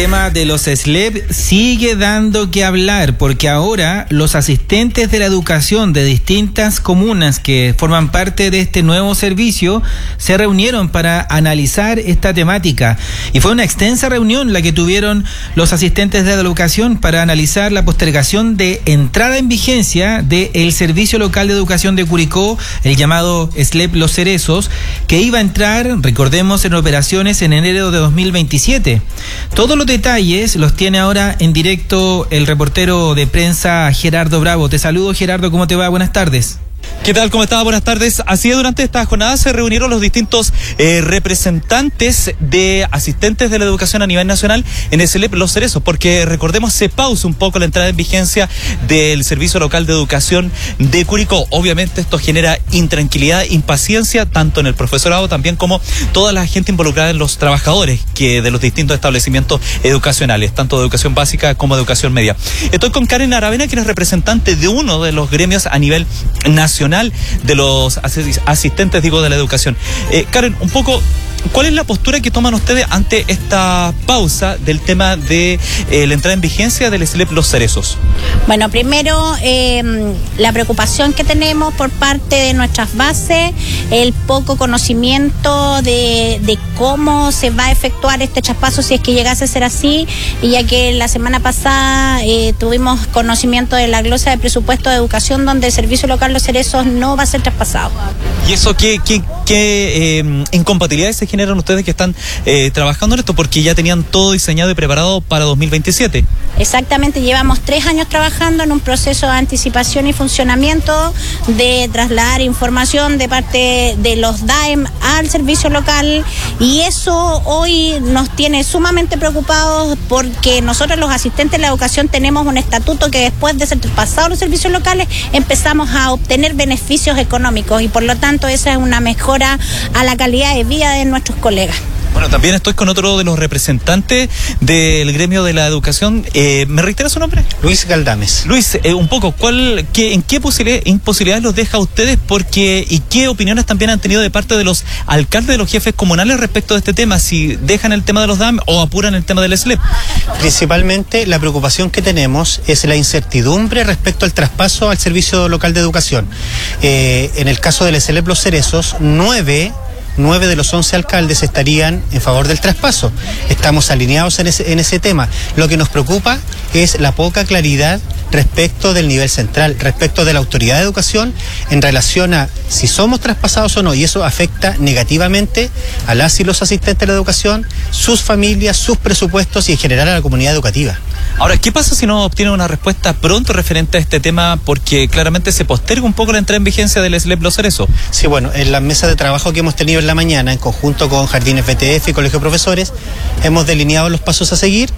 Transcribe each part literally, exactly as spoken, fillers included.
tema de los S L E P sigue dando que hablar, porque ahora los asistentes de la educación de distintas comunas que forman parte de este nuevo servicio se reunieron para analizar esta temática. Y fue una extensa reunión la que tuvieron los asistentes de la educación para analizar la postergación de entrada en vigencia del Servicio Local de Educación de Curicó, el llamado S L E P Los Cerezos, que iba a entrar, recordemos, en operaciones en enero de dos mil veintisiete. Todos los detalles los tiene ahora en directo el reportero de prensa Gerardo Bravo. Te saludo, Gerardo, ¿cómo te va? Buenas tardes. ¿Qué tal? ¿Cómo estás? Buenas tardes. Así es, durante esta jornada se reunieron los distintos eh, representantes de asistentes de la educación a nivel nacional en el S L E P Los Cerezos, porque recordemos, se pausa un poco la entrada en vigencia del Servicio Local de Educación de Curicó. Obviamente esto genera intranquilidad, impaciencia, tanto en el profesorado también como toda la gente involucrada en los trabajadores que de los distintos establecimientos educacionales, tanto de educación básica como de educación media. Estoy con Karen Aravena, quien es representante de uno de los gremios a nivel nacional de los asistentes, digo, de la educación. Eh, Karen, un poco, ¿cuál es la postura que toman ustedes ante esta pausa del tema de eh, la entrada en vigencia del S L E P Los Cerezos? Bueno, primero, eh, la preocupación que tenemos por parte de nuestras bases, el poco conocimiento de, de cómo se va a efectuar este traspaso si es que llegase a ser así, y ya que la semana pasada eh, tuvimos conocimiento de la glosa de presupuesto de educación donde el Servicio Local Los Cerezos no va a ser traspasado. ¿Y eso qué, qué, qué eh, incompatibilidades se generan ustedes que están eh, trabajando en esto? Porque ya tenían todo diseñado y preparado para dos mil veintisiete. Exactamente, llevamos tres años trabajando en un proceso de anticipación y funcionamiento de trasladar información de parte de los D A E M al servicio local, y eso hoy nos tiene sumamente preocupados porque nosotros los asistentes de la educación tenemos un estatuto que después de ser traspasados los servicios locales empezamos a obtener beneficios económicos, y por lo tanto esa es una mejora a la calidad de vida de nuestros colegas. Bueno, también estoy con otro de los representantes del gremio de la educación. Eh, ¿Me reitera su nombre? Luis Galdames. Luis, eh, un poco, ¿cuál, qué, ¿en qué posibilidad, imposibilidades los deja a ustedes? Porque, ¿y qué opiniones también han tenido de parte de los alcaldes, de los jefes comunales respecto de este tema? Si dejan el tema de los D A M o apuran el tema del S L E P. Principalmente la preocupación que tenemos es la incertidumbre respecto al traspaso al Servicio Local de Educación. Eh, en el caso del S L E P Los Cerezos, nueve... Nueve de los once alcaldes estarían en favor del traspaso. Estamos alineados en ese, en ese tema. Lo que nos preocupa es la poca claridad respecto del nivel central, respecto de la autoridad de educación en relación a si somos traspasados o no, y eso afecta negativamente a las y los asistentes de la educación, sus familias, sus presupuestos y en general a la comunidad educativa. Ahora, ¿qué pasa si no obtienen una respuesta pronto referente a este tema? Porque claramente se posterga un poco la entrada en vigencia del S L E P Los Cerezos. Sí, bueno, en la mesa de trabajo que hemos tenido en la mañana, en conjunto con Jardines B T F y Colegio de Profesores, hemos delineado los pasos a seguir.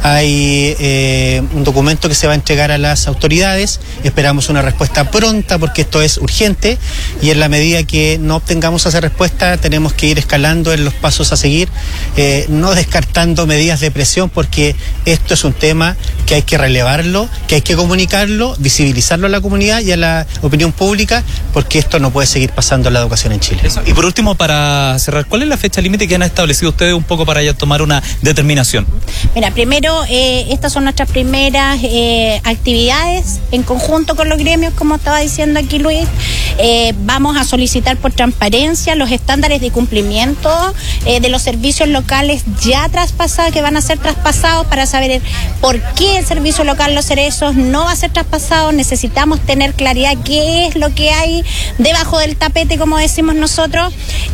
Hay eh, un documento que se va a entregar a las autoridades. Esperamos una respuesta pronta porque esto es urgente, y en la medida que no obtengamos esa respuesta tenemos que ir escalando en los pasos a seguir, eh, no descartando medidas de presión, porque esto es un tema que hay que relevarlo, que hay que comunicarlo, visibilizarlo a la comunidad y a la opinión pública, porque esto no puede seguir pasando en la educación en Chile. Eso. Y por último, para cerrar, ¿cuál es la fecha límite que han establecido ustedes un poco para ya tomar una determinación? Mira, primero, eh, estas son nuestras primeras eh, actividades en conjunto con los gremios, como estaba diciendo aquí Luis. Eh, vamos a solicitar por transparencia los estándares de cumplimiento eh, de los servicios locales ya traspasados, que van a ser traspasados, para saber por qué el Servicio Local Los Cerezos no va a ser traspasado. Necesitamos tener claridad qué es lo que hay debajo del tapete, como decimos nosotros,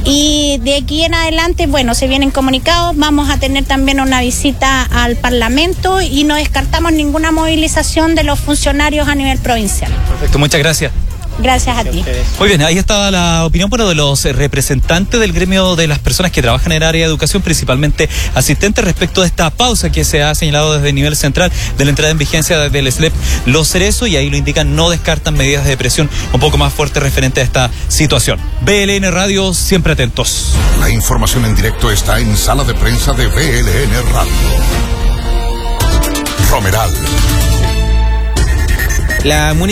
y de aquí en adelante, bueno, se vienen comunicados. Vamos a tener también una visita al Parlamento y no descartamos ninguna movilización de los funcionarios a nivel provincial. Perfecto, muchas gracias. Gracias a ti. Muy bien, ahí estaba la opinión, bueno, de los representantes del gremio de las personas que trabajan en el área de educación, principalmente asistentes, respecto de esta pausa que se ha señalado desde el nivel central de la entrada en vigencia del S L E P Los Cerezos, y ahí lo indican, no descartan medidas de presión un poco más fuertes referente a esta situación. B L N Radio, siempre atentos. La información en directo está en Sala de Prensa de B L N Radio. Romeral. La